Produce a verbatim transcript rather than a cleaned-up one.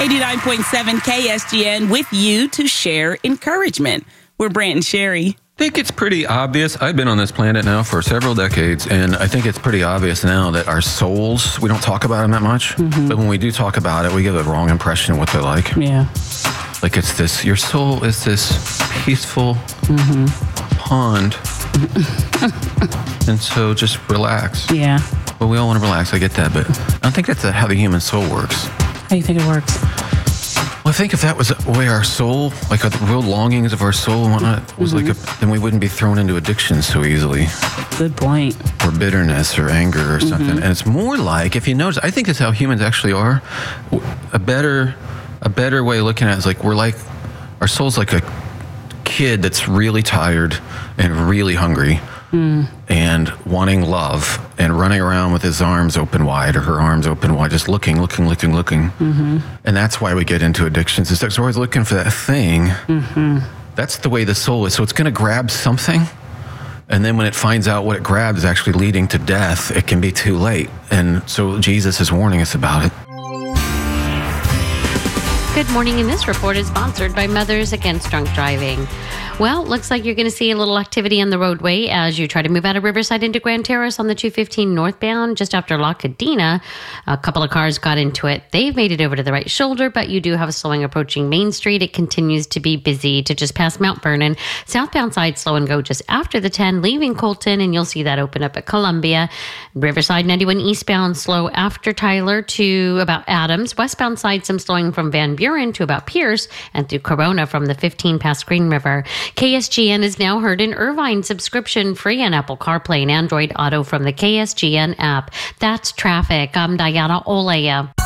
eighty-nine point seven K S G N with you to share encouragement. We're Brant and Sherry. I think it's pretty obvious. I've been on this planet now for several decades, and I think it's pretty obvious now that our souls, we don't talk about them that much, mm-hmm. but when we do talk about it, we give a wrong impression of what they're like. Yeah. Like it's this, your soul is this peaceful mm-hmm. pond. And so just relax. Yeah. Well, we all want to relax. I get that, but I don't think that's how the human soul works. How do you think it works? Well, I think if that was the way our soul, like the real longings of our soul and whatnot, was mm-hmm. like, a, then we wouldn't be thrown into addiction so easily. Good point. Or bitterness or anger or something. Mm-hmm. And it's more like, if you notice, I think that's how humans actually are. A better, a better way of looking at it is like we're like, our soul's like a kid that's really tired and really hungry. Mm. And wanting love and running around with his arms open wide or her arms open wide, just looking, looking, looking, looking. Mm-hmm. And that's why we get into addictions. It's like we're always looking for that thing. Mm-hmm. That's the way the soul is. So it's going to grab something. And then when it finds out what it grabs is actually leading to death, it can be too late. And so Jesus is warning us about it. Good morning, and this report is sponsored by Mothers Against Drunk Driving. Well, looks like you're going to see a little activity on the roadway as you try to move out of Riverside into Grand Terrace on the two fifteen northbound. Just after La Cadena, a couple of cars got into it. They've made it over to the right shoulder, but you do have a slowing approaching Main Street. It continues to be busy to just past Mount Vernon. Southbound side slow and go just after the ten, leaving Colton, and you'll see that open up at Columbia. Riverside ninety-one eastbound slow after Tyler to about Adams. Westbound side some slowing from Van Buren to about Pierce and through Corona from the fifteen past Green River. K S G N is now heard in Irvine, subscription free on Apple CarPlay and Android Auto from the K S G N app. That's traffic. I'm Diana Olea.